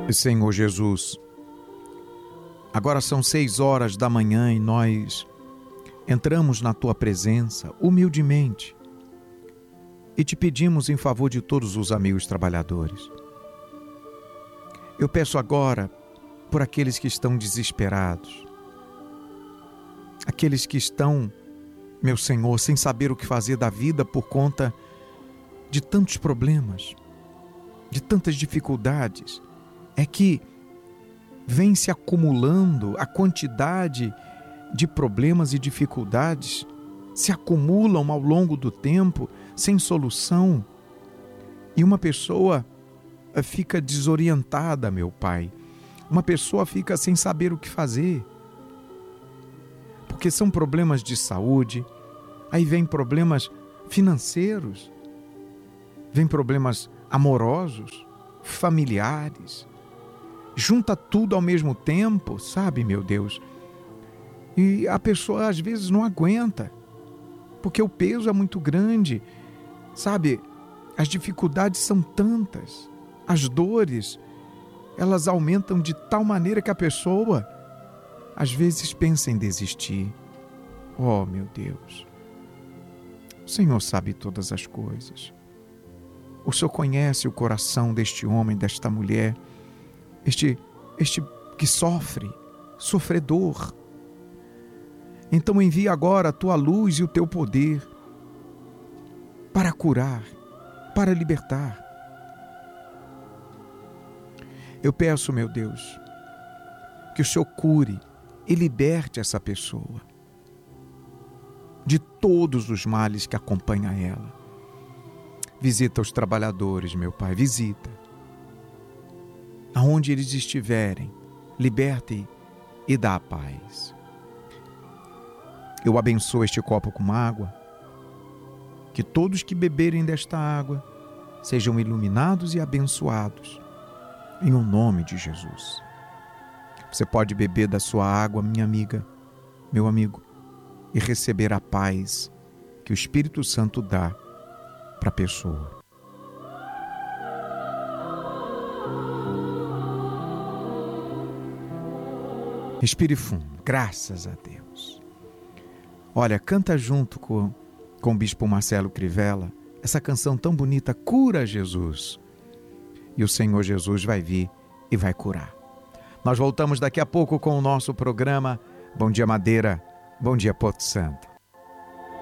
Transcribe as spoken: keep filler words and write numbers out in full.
Senhor Jesus, agora são seis horas da manhã e nós entramos na Tua presença humildemente e te pedimos em favor de todos os amigos trabalhadores. Eu peço agora por aqueles que estão desesperados, aqueles que estão, meu Senhor, sem saber o que fazer da vida por conta de tantos problemas, de tantas dificuldades. É que vem se acumulando a quantidade de problemas e dificuldades, se acumulam ao longo do tempo, sem solução. E uma pessoa fica desorientada, meu Pai. Uma pessoa fica sem saber o que fazer. Porque são problemas de saúde, aí vem problemas financeiros, vem problemas amorosos, familiares. Junta tudo ao mesmo tempo, sabe, meu Deus? E a pessoa às vezes não aguenta, porque o peso é muito grande, sabe? As dificuldades são tantas, as dores, elas aumentam de tal maneira que a pessoa às vezes pensa em desistir. Oh, meu Deus! O Senhor sabe todas as coisas. O Senhor conhece o coração deste homem, desta mulher, Este, este que sofre, sofredor. Então envia agora a Tua luz e o Teu poder para curar, para libertar. Eu peço, meu Deus, que o Senhor cure e liberte essa pessoa de todos os males que acompanham ela. Visita os trabalhadores, meu Pai, visita. Aonde eles estiverem, liberte e dá a paz. Eu abençoo este copo com água, que todos que beberem desta água sejam iluminados e abençoados, em o nome de Jesus. Você pode beber da sua água, minha amiga, meu amigo, e receber a paz que o Espírito Santo dá para a pessoa. Respire fundo, graças a Deus. Olha, canta junto com, com o Bispo Marcelo Crivella essa canção tão bonita, Cura Jesus. E o Senhor Jesus vai vir e vai curar. Nós voltamos daqui a pouco com o nosso programa Bom Dia Madeira, Bom Dia Porto Santo.